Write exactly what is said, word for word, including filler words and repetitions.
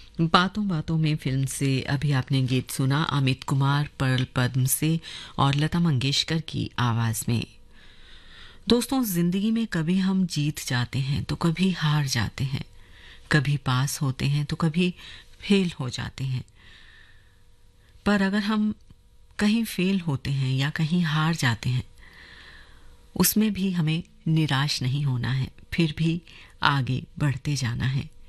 बातों बातों में फिल्म से अभी आपने गीत सुना अमित कुमार, पर्ल पद्म से और लता मंगेशकर की आवाज में। दोस्तों, जिंदगी में कभी हम जीत जाते हैं तो कभी हार जाते हैं, कभी पास होते हैं तो कभी फेल हो जाते हैं। पर अगर हम कहीं फेल होते हैं या कहीं हार जाते हैं, उसमें भी हमें निराश नहीं होना है, फिर भी आगे बढ़ते जाना है।